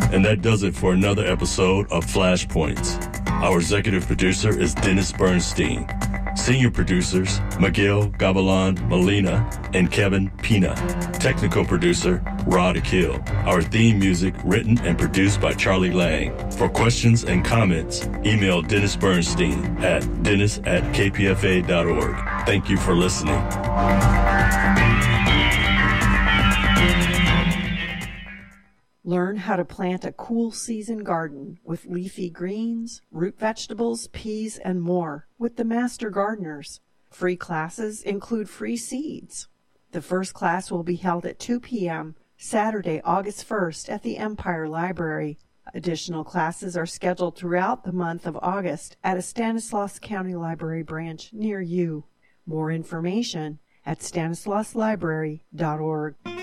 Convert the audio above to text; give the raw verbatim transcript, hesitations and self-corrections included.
And that does it for another episode of Flashpoints. Our executive producer is Dennis Bernstein. Senior producers, Miguel Gavilan Molina and Kevin Pina. Technical producer, Rod Akil. Our theme music written and produced by Charlie Lang. For questions and comments, email Dennis Bernstein at dennis at k p f a dot org. Thank you for listening. Learn how to plant a cool season garden with leafy greens, root vegetables, peas, and more with the Master Gardeners. Free classes include free seeds. The first class will be held at two p.m. Saturday, August first at the Empire Library. Additional classes are scheduled throughout the month of August at a Stanislaus County Library branch near you. More information at stanislaus library dot org.